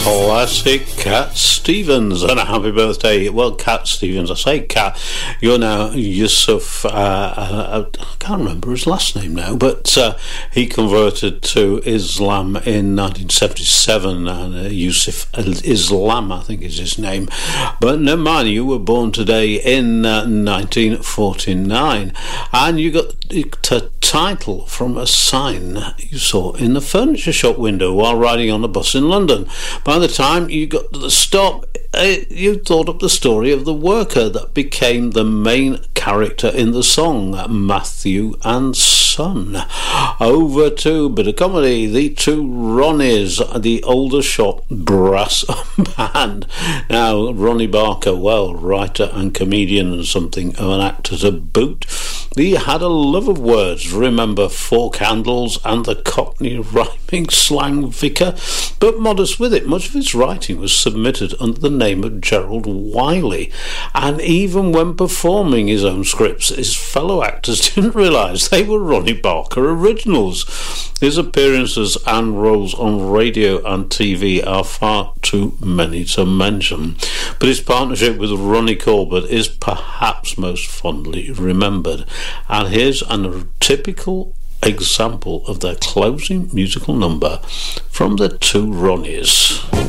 Classic Cat Stevens, and a happy birthday. Well, Cat Stevens, I say Cat, you're now Yusuf, I can't remember his last name now, but he converted to Islam in 1977, and Yusuf Islam, I think is his name. But never mind, you were born today in 1949, and you got a title from a sign you saw in the furniture shop window while riding on a bus in London. By the time you got to the stop, you thought up the story of the worker that became the main character in the song, Matthew and Son. Over to a bit of comedy, the two Ronnies, the Aldershot brass band. Now, Ronnie Barker, well, writer and comedian and something of an actor to boot. He had a love of words, remember Four Candles and the Cockney rhyming slang vicar, but modest with it. Much of his writing was submitted under the name of Gerald Wiley, and even when performing his own scripts, his fellow actors didn't realise they were Ronnie Barker originals. His appearances and roles on radio and TV are far too many to mention, but his partnership with Ronnie Corbett is perhaps most fondly remembered. And here's a typical example of their closing musical number from the two Ronnies.